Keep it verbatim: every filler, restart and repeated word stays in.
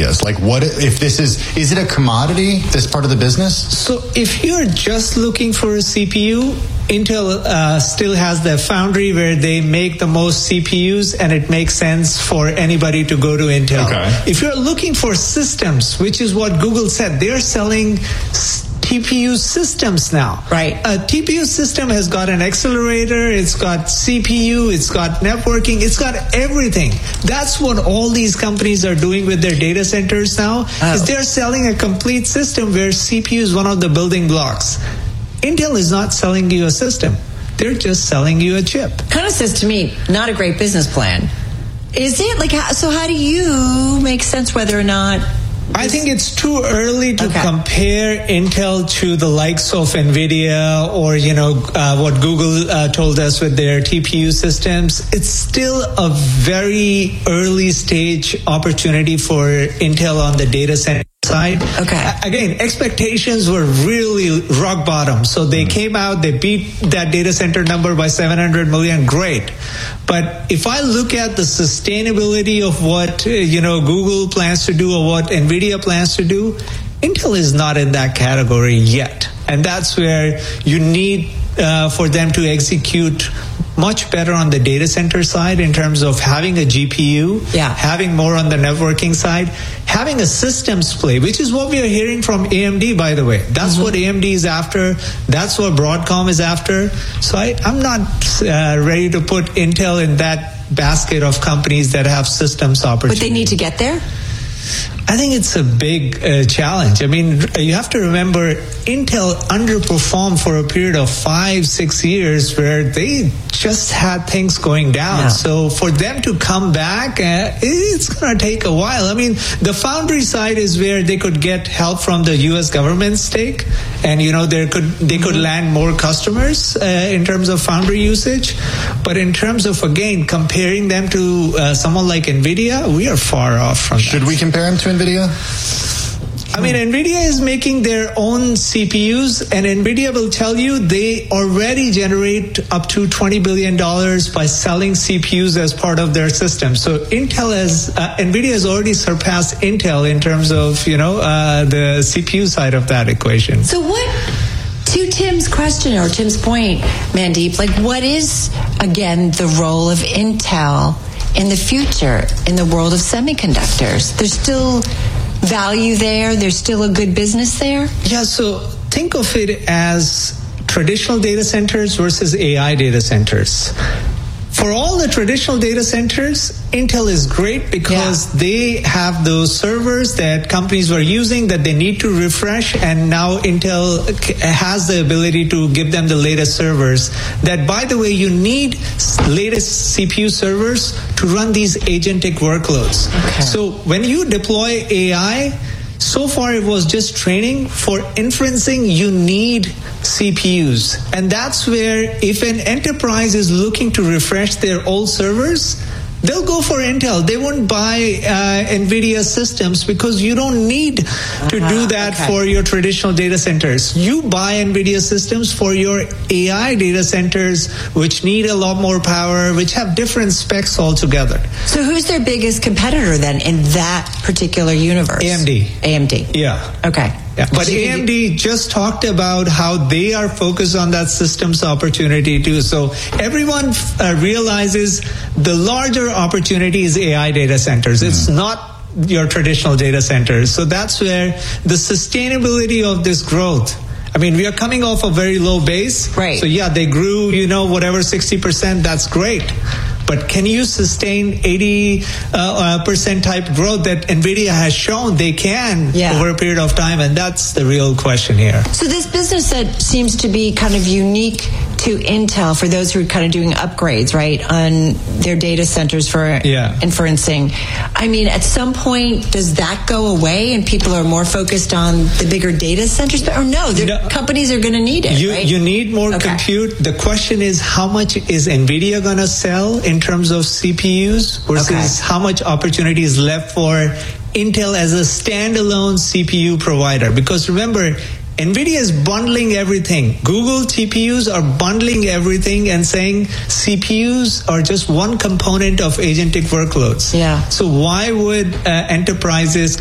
ideas? Like, what if this is, is it a commodity, this part of the business? So if you're just looking for a C P U, Intel uh, still has the foundry where they make the most C P Us, and it makes sense for anybody to go to Intel. Okay. If you're looking for systems, which is what Google said, they're selling T P U systems now. Right. A T P U system has got an accelerator, it's got C P U, it's got networking, it's got everything. That's what all these companies are doing with their data centers now, oh. is they're selling a complete system where C P U is one of the building blocks. Intel is not selling you a system. They're just selling you a chip. Kind of says to me, not a great business plan. Is it? Like, so how do you make sense whether or not... I think it's too early to okay. compare Intel to the likes of NVIDIA or, you know, uh, what Google uh, told us with their T P U systems. It's still a very early stage opportunity for Intel on the data center side. Okay. Again, expectations were really rock bottom. So they came out, they beat that data center number by seven hundred million. Great. But if I look at the sustainability of what, you know, Google plans to do or what NVIDIA plans to do, Intel is not in that category yet. And that's where you need uh, for them to execute much better on the data center side in terms of having a G P U, yeah. having more on the networking side, having a systems play, which is what we are hearing from A M D, by the way. That's mm-hmm. what A M D is after. That's what Broadcom is after. So I, I'm not uh, ready to put Intel in that basket of companies that have systems opportunities. But they need to get there? I think it's a big uh, challenge. I mean, you have to remember Intel underperformed for a period of five, six years where they just had things going down. Yeah. So for them to come back, uh, it's going to take a while. I mean, the foundry side is where they could get help from the U S government stake, and you know, there could they could land more customers uh, in terms of foundry usage. But in terms of, again, comparing them to uh, someone like NVIDIA, we are far off from that. Should we compare them to NVIDIA? I mean, NVIDIA is making their own C P Us, and NVIDIA will tell you they already generate up to twenty billion dollars by selling C P Us as part of their system. So Intel has, uh, NVIDIA has already surpassed Intel in terms of, you know, uh, the C P U side of that equation. So what... To Tim's question, or Tim's point, Mandeep, like, what is, again, the role of Intel in the future in the world of semiconductors? There's still value there? There's still a good business there? Yeah, so think of it as traditional data centers versus A I data centers. For all the traditional data centers, Intel is great because yeah. they have those servers that companies were using that they need to refresh, and now Intel has the ability to give them the latest servers that, by the way, you need latest C P U servers to run these agentic workloads. Okay. So when you deploy A I, so far it was just training. For inferencing, you need C P Us. And that's where, if an enterprise is looking to refresh their old servers, they'll go for Intel. They won't buy uh, NVIDIA systems because you don't need to uh-huh, do that okay. for your traditional data centers. You buy NVIDIA systems for your A I data centers, which need a lot more power, which have different specs altogether. So who's their biggest competitor then in that particular universe? A M D. A M D. Yeah. Okay. Yeah. But A M D just talked about how they are focused on that systems opportunity too. So everyone uh, realizes the larger opportunity is A I data centers. Mm. It's not your traditional data centers. So that's where the sustainability of this growth. I mean, we are coming off a very low base. Right. So yeah, they grew, you know, whatever, sixty percent. That's great. But can you sustain eighty percent uh, uh, type growth that NVIDIA has shown they can yeah. over a period of time? And that's the real question here. So this business that seems to be kind of unique to Intel for those who are kind of doing upgrades, right, on their data centers for yeah. inferencing. I mean, at some point, does that go away and people are more focused on the bigger data centers? Or no, no companies are going to need it, you, right? You need more okay. compute. The question is, how much is NVIDIA going to sell in terms of C P Us versus okay. how much opportunity is left for Intel as a standalone C P U provider? Because remember, NVIDIA is bundling everything. Google T P Us are bundling everything and saying C P Us are just one component of agentic workloads. Yeah. So why would uh, enterprises